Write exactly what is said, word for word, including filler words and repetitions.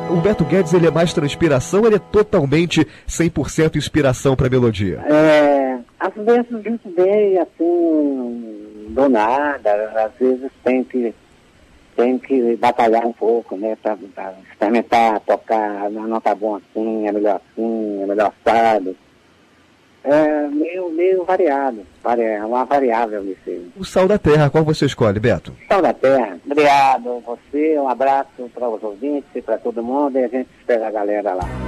O Beto Guedes, ele é mais transpiração ou ele é totalmente cem por cento inspiração para a melodia? É, às vezes a gente vê assim, do nada, às vezes tem que, tem que batalhar um pouco, né, para experimentar, tocar, não tá bom assim, é melhor assim, é melhor assado. É meio, meio variado, é uma variável nisso. O Sal da Terra, qual você escolhe, Beto? Sal da Terra, obrigado você, um abraço para os ouvintes e para todo mundo, e a gente espera a galera lá.